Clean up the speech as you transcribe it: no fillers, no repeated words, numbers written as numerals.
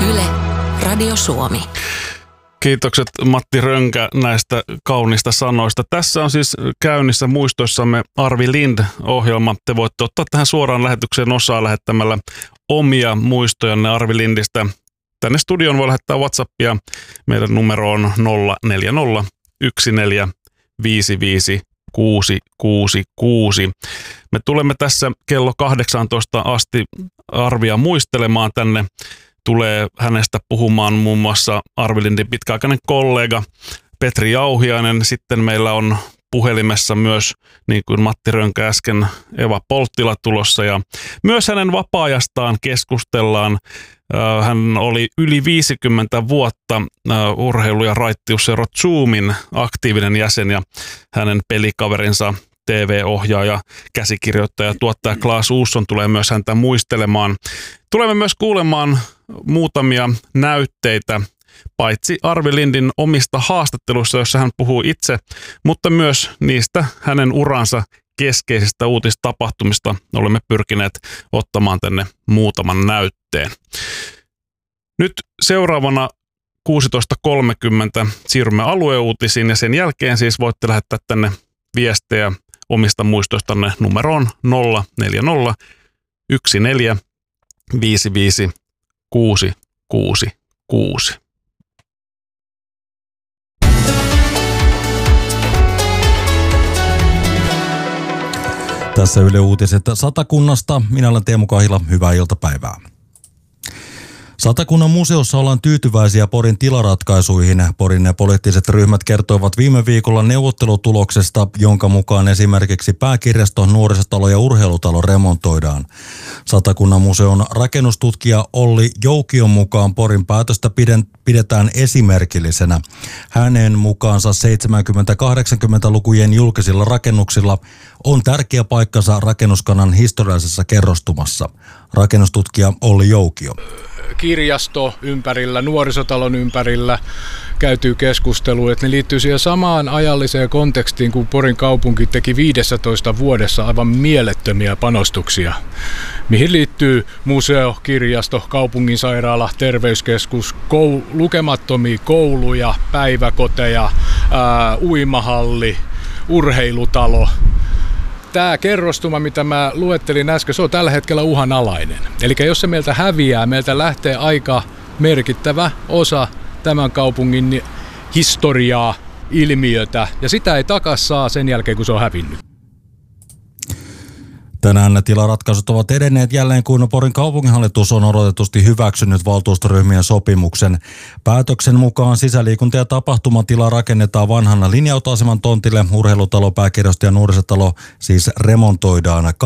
Yle, Radio Suomi. Kiitokset Matti Rönkä näistä kauniista sanoista. Tässä on siis käynnissä muistoissamme Arvi Lind-ohjelma. Te voitte ottaa tähän suoraan lähetykseen osaa lähettämällä omia muistojanne Arvi Lindistä. Tänne studioon voi lähettää WhatsAppia. Meidän numero on 040 14 666. Me tulemme tässä kello 18 asti Arvia muistelemaan tänne. Tulee hänestä puhumaan muun muassa Arvi Lindin pitkäaikainen kollega Petri Jauhiainen. Sitten meillä on puhelimessa myös, niin kuin Matti Rönkä äsken, Eva Polttila tulossa. Ja myös hänen vapaa-ajastaan keskustellaan. Hän oli yli 50 vuotta urheilu- ja raittiusseura Zoomin aktiivinen jäsen ja hänen pelikaverinsa TV-ohjaaja, käsikirjoittaja ja tuottaja Claes Ohlson tulee myös häntä muistelemaan. Tulemme myös kuulemaan muutamia näytteitä, paitsi Arvi Lindin omista haastatteluista, joissa hän puhuu itse, mutta myös niistä hänen uransa keskeisistä uutistapahtumista olemme pyrkineet ottamaan tänne muutaman näytteen. Nyt seuraavana 16.30 siirrymme alueuutisiin ja sen jälkeen siis voitte lähettää tänne viestejä omista muistoistanne numeroon 040 14 55 666. Tässä Yle Uutiset Satakunnasta. Minä olen Teemu Kahila. Hyvää iltapäivää. Satakunnan museossa ollaan tyytyväisiä Porin tilaratkaisuihin. Porin poliittiset ryhmät kertoivat viime viikolla neuvottelutuloksesta, jonka mukaan esimerkiksi pääkirjasto, nuorisotalo ja urheilutalo remontoidaan. Satakunnan museon rakennustutkija Olli Joukion mukaan Porin päätöstä pidetään esimerkillisenä. Hänen mukaansa 70-80-lukujen julkisilla rakennuksilla on tärkeä paikkansa rakennuskannan historiallisessa kerrostumassa. Rakennustutkija Olli Joukio. Kirjasto ympärillä, nuorisotalon ympärillä käytyy keskustelua, että ne liittyy siihen samaan ajalliseen kontekstiin, kun Porin kaupunki teki 15 vuodessa aivan mielettömiä panostuksia, mihin liittyy museo, kirjasto, kaupunginsairaala, terveyskeskus, lukemattomia kouluja, päiväkoteja, uimahalli, urheilutalo. Tämä kerrostuma, mitä mä luettelin äsken, se on tällä hetkellä uhanalainen. Eli jos se meiltä häviää, meiltä lähtee aika merkittävä osa tämän kaupungin historiaa, ilmiötä, ja sitä ei takas saa sen jälkeen, kun se on hävinnyt. Tänään tilaratkaisut ovat edenneet jälleen, kun Porin kaupunginhallitus on odotetusti hyväksynyt valtuustoryhmien sopimuksen. Päätöksen mukaan sisäliikunta- ja tapahtumatila rakennetaan vanhan linja-autoaseman tontille, urheilutalo, pääkirjasto ja nuorisotalo siis remontoidaan.